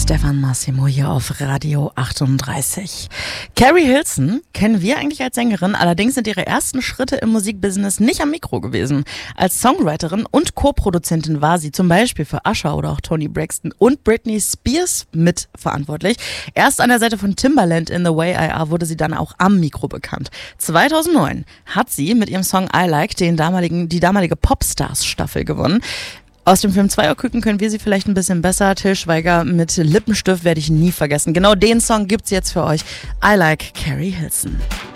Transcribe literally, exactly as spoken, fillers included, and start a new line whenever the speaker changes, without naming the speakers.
Stefan Massimo hier auf Radio achtunddreißig. Carrie Hilson kennen wir eigentlich als Sängerin, allerdings sind ihre ersten Schritte im Musikbusiness nicht am Mikro gewesen. Als Songwriterin und Co-Produzentin war sie zum Beispiel für Usher oder auch Toni Braxton und Britney Spears mitverantwortlich. Erst an der Seite von Timbaland in The Way I Are wurde sie dann auch am Mikro bekannt. zweitausendneun hat sie mit ihrem Song I Like den damaligen, die damalige Popstars-Staffel gewonnen. Aus dem Film Zweierküken können wir sie vielleicht ein bisschen besser. Til Schweiger mit Lippenstift werde ich nie vergessen. Genau den Song gibt's jetzt für euch. I Like Carrie Hilson.